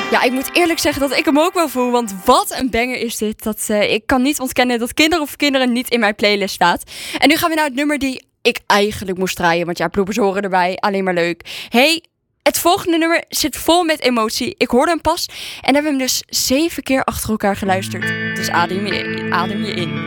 Ja, ik moet eerlijk zeggen dat ik hem ook wel voel. Want wat een banger is dit. Ik kan niet ontkennen dat Kinderen niet in mijn playlist staat. En nu gaan we naar het nummer die ik eigenlijk moest draaien. Want ja, bloepers horen erbij. Alleen maar leuk. Hey, het volgende nummer zit vol met emotie. Ik hoorde hem pas en hebben hem dus 7 keer achter elkaar geluisterd. Dus adem je in.